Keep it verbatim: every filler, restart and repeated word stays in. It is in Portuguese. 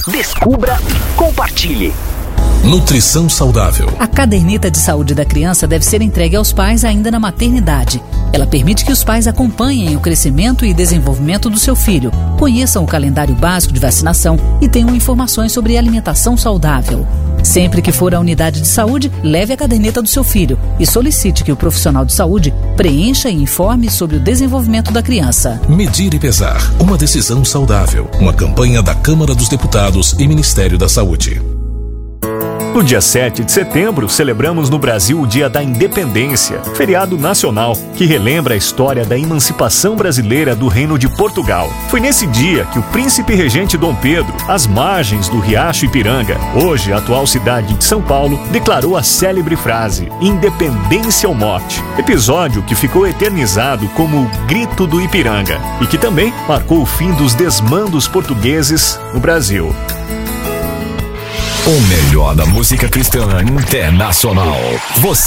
descubra e compartilhe. Nutrição saudável. A caderneta de saúde da criança deve ser entregue aos pais ainda na maternidade. Ela permite que os pais acompanhem o crescimento e desenvolvimento do seu filho, conheçam o calendário básico de vacinação e tenham informações sobre alimentação saudável. Sempre que for à unidade de saúde, leve a caderneta do seu filho e solicite que o profissional de saúde preencha e informe sobre o desenvolvimento da criança. Medir e pesar. Uma decisão saudável. Uma campanha da Câmara dos Deputados e Ministério da Saúde. No dia sete de setembro, celebramos no Brasil o Dia da Independência, feriado nacional, que relembra a história da emancipação brasileira do Reino de Portugal. Foi nesse dia que o príncipe regente Dom Pedro, às margens do Riacho Ipiranga, hoje a atual cidade de São Paulo, declarou a célebre frase "Independência ou morte", episódio que ficou eternizado como o Grito do Ipiranga e que também marcou o fim dos desmandos portugueses no Brasil. O melhor da música cristã internacional. Você